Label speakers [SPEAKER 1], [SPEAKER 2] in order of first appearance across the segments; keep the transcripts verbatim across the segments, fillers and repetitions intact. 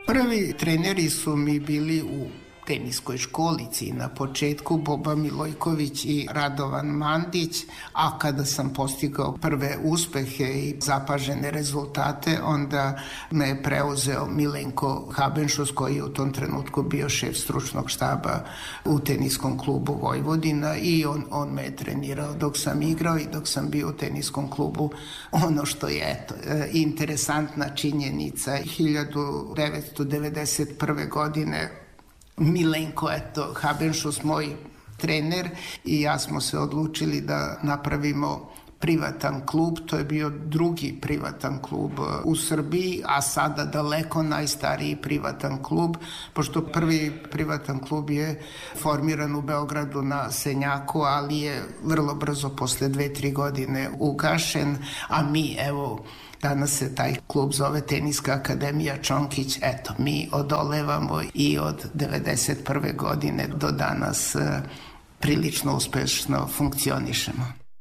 [SPEAKER 1] Prvi treneri su mi bili u teniskoj školici na početku, Boba Milojković i Radovan Mandić, a kada sam postigao prve uspehe i zapažene rezultate, onda me je preuzeo Milenko Habenšus, koji je u tom trenutku bio šef stručnog štaba u teniskom klubu Vojvodina, i on, on me je trenirao dok sam igrao i dok sam bio u teniskom klubu. Ono što je eto, interesantna činjenica, hiljadu devetsto devedeset prve. godine Milenko, eto, Habenšus, moj trener, i ja smo se odlučili da napravimo privatan klub. To je bio drugi privatan klub u Srbiji, a sada daleko najstariji privatan klub, pošto prvi privatan klub je formiran u Beogradu na Senjaku, ali je vrlo brzo posle dve, tri godine ugašen, a mi, evo, danas se taj klub zove Teniska akademija Čonkić. Eto, mi odolevamo i od devedeset prve. godine do danas prilično uspešno funkcionišemo.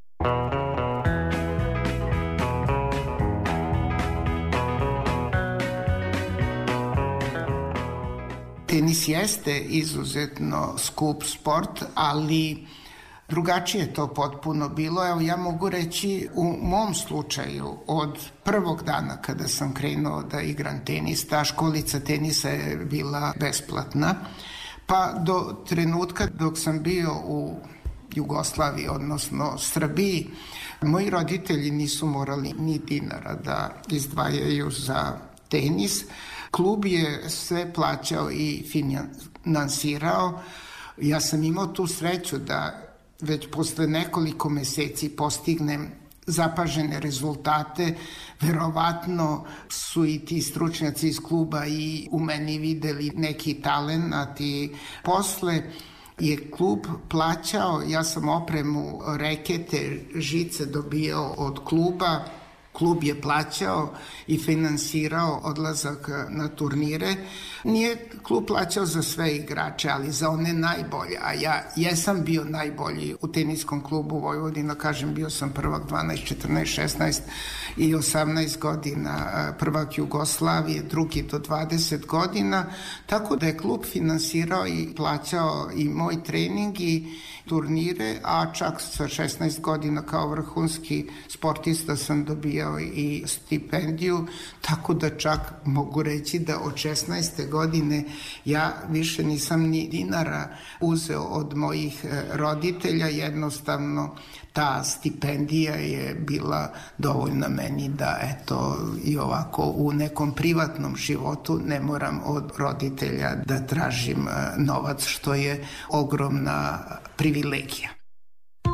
[SPEAKER 1] Tenis jeste izuzetno skup sport, ali drugačije je to potpuno bilo. Evo, ja mogu reći u mom slučaju, od prvog dana kada sam krenuo da igram tenis, ta školica tenisa je bila besplatna, pa do trenutka dok sam bio u Jugoslaviji, odnosno Srbiji, moji roditelji nisu morali ni dinara da izdvajaju za tenis. Klub je sve plaćao i finansirao. Ja sam imao tu sreću da već posle nekoliko meseci postignem zapažene rezultate. Verovatno su i ti stručnjaci iz kluba i u meni videli neki talent, i posle je klub plaćao, ja sam opremu, rekete, žice dobijao od kluba. Klub je plaćao i finansirao odlazak na turnire. Nije klub plaćao za sve igrače, ali za one najbolje. A ja jesam bio najbolji u teniskom klubu Vojvodina, kažem, bio sam prvak dvanaest, četrnaest, šesnaest i osamnaest godina, prvak Jugoslavije, drugi do dvadeset godina, tako da je klub finansirao i plaćao i moj trening i turnire, a čak sa šesnaest godina kao vrhunski sportista sam dobijao i stipendiju, tako da čak mogu reći da od šesnaeste godine ja više nisam ni dinara uzeo od mojih roditelja. Jednostavno ta stipendija je bila dovoljna meni da eto i ovako u nekom privatnom životu ne moram od roditelja da tražim novac, što je ogromna privilegija.